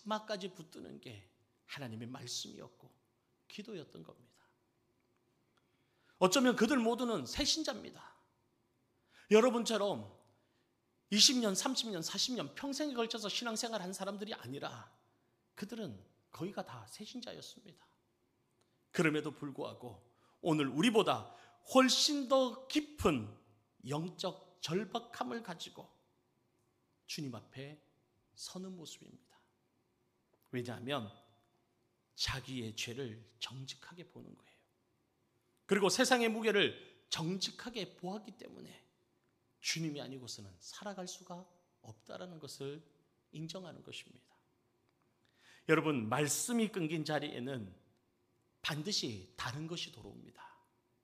마지막까지 붙드는 게 하나님의 말씀이었고 기도였던 겁니다. 어쩌면 그들 모두는 새신자입니다. 여러분처럼 20년, 30년, 40년 평생에 걸쳐서 신앙생활을 한 사람들이 아니라 그들은 거의가 다 새신자였습니다. 그럼에도 불구하고 오늘 우리보다 훨씬 더 깊은 영적 절박함을 가지고 주님 앞에 서는 모습입니다. 왜냐하면 자기의 죄를 정직하게 보는 거예요. 그리고 세상의 무게를 정직하게 보았기 때문에 주님이 아니고서는 살아갈 수가 없다라는 것을 인정하는 것입니다. 여러분, 말씀이 끊긴 자리에는 반드시 다른 것이 돌아옵니다.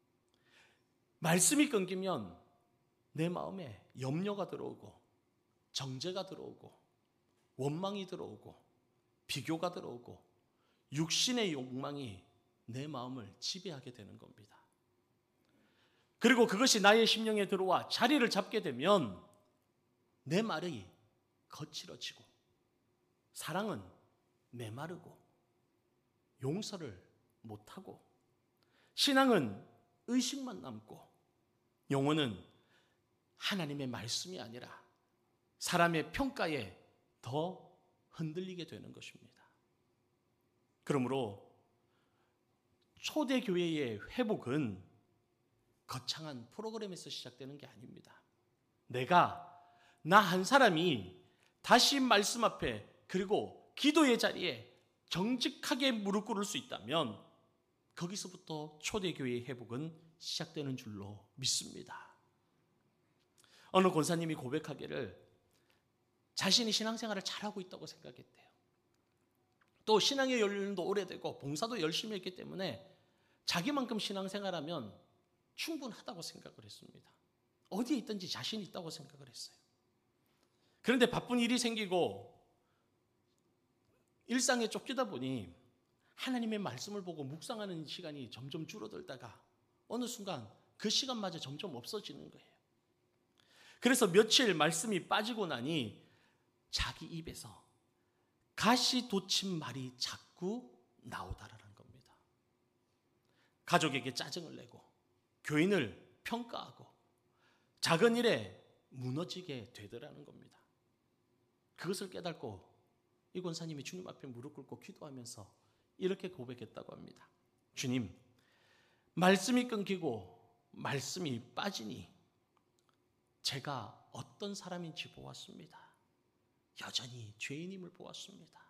말씀이 끊기면 내 마음에 염려가 들어오고 정죄가 들어오고 원망이 들어오고 비교가 들어오고 육신의 욕망이 내 마음을 지배하게 되는 겁니다. 그리고 그것이 나의 심령에 들어와 자리를 잡게 되면 내 말이 거칠어지고 사랑은 메마르고 용서를 못하고 신앙은 의식만 남고 영혼은 하나님의 말씀이 아니라 사람의 평가에 더 흔들리게 되는 것입니다. 그러므로 초대교회의 회복은 거창한 프로그램에서 시작되는 게 아닙니다. 나 한 사람이 다시 말씀 앞에 그리고 기도의 자리에 정직하게 무릎 꿇을 수 있다면 거기서부터 초대교회의 회복은 시작되는 줄로 믿습니다. 어느 권사님이 고백하기를 자신이 신앙생활을 잘하고 있다고 생각했대요. 또 신앙의 연륜도 오래되고 봉사도 열심히 했기 때문에 자기만큼 신앙생활하면 충분하다고 생각을 했습니다. 어디에 있든지 자신이 있다고 생각을 했어요. 그런데 바쁜 일이 생기고 일상에 쫓기다 보니 하나님의 말씀을 보고 묵상하는 시간이 점점 줄어들다가 어느 순간 그 시간마저 점점 없어지는 거예요. 그래서 며칠 말씀이 빠지고 나니 자기 입에서 가시 돋친 말이 자꾸 나오다라는 겁니다. 가족에게 짜증을 내고 교인을 평가하고 작은 일에 무너지게 되더라는 겁니다. 그것을 깨닫고 이 권사님이 주님 앞에 무릎 꿇고 기도하면서 이렇게 고백했다고 합니다. 주님, 말씀이 끊기고 말씀이 빠지니 제가 어떤 사람인지 보았습니다. 여전히 죄인임을 보았습니다.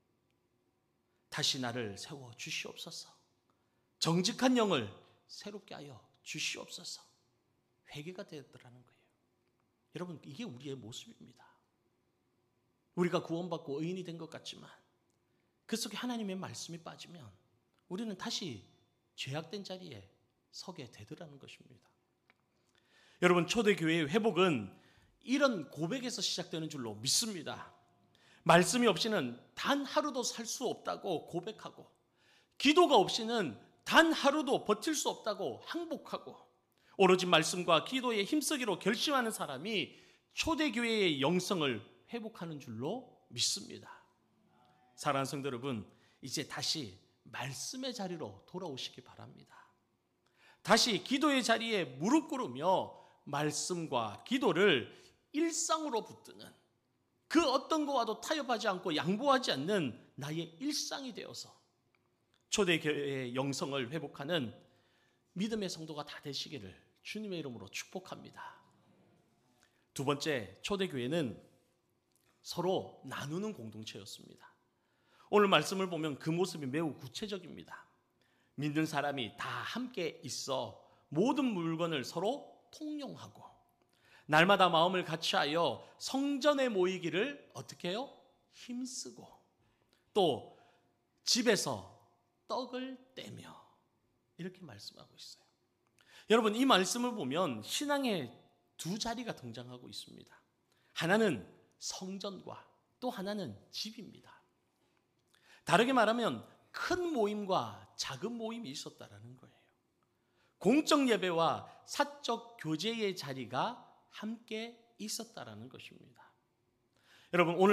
다시 나를 세워 주시옵소서. 정직한 영을 새롭게 하여 주시옵소서. 회개가 되었더라는 거예요. 여러분, 이게 우리의 모습입니다. 우리가 구원받고 의인이 된 것 같지만 그 속에 하나님의 말씀이 빠지면 우리는 다시 죄악된 자리에 서게 되더라는 것입니다. 여러분, 초대교회의 회복은 이런 고백에서 시작되는 줄로 믿습니다. 말씀이 없이는 단 하루도 살 수 없다고 고백하고 기도가 없이는 단 하루도 버틸 수 없다고 항복하고 오로지 말씀과 기도에 힘쓰기로 결심하는 사람이 초대교회의 영성을 회복하는 줄로 믿습니다. 사랑하는 성도 여러분, 이제 다시 말씀의 자리로 돌아오시기 바랍니다. 다시 기도의 자리에 무릎 꿇으며 말씀과 기도를 일상으로 붙드는 그 어떤 것과도 타협하지 않고 양보하지 않는 나의 일상이 되어서 초대교회의 영성을 회복하는 믿음의 성도가 다 되시기를 주님의 이름으로 축복합니다. 두 번째, 초대교회는 서로 나누는 공동체였습니다. 오늘 말씀을 보면 그 모습이 매우 구체적입니다. 믿는 사람이 다 함께 있어 모든 물건을 서로 통용하고 날마다 마음을 같이하여 성전에 모이기를 어떻게 해요? 힘쓰고 또 집에서 떡을 떼며 이렇게 말씀하고 있어요. 여러분, 이 말씀을 보면 신앙의 두 자리가 등장하고 있습니다. 하나는 성전과 또 하나는 집입니다. 다르게 말하면 큰 모임과 작은 모임이 있었다라는 거예요. 공적 예배와 사적 교제의 자리가 함께 있었다라는 것입니다. 여러분, 오늘